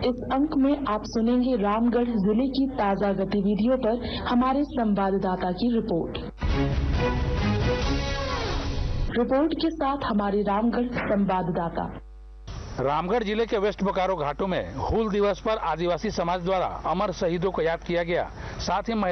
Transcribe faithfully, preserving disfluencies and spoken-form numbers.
इस अंक में आप सुनेंगे रामगढ़ जिले की ताजा गतिविधियों पर हमारे संवाददाता की रिपोर्ट। रिपोर्ट के साथ हमारे रामगढ़ संवाददाता। रामगढ़ जिले के वेस्ट बोकारो घाटों में हूल दिवस पर आदिवासी समाज द्वारा अमर शहीदों को याद किया गया। साथ ही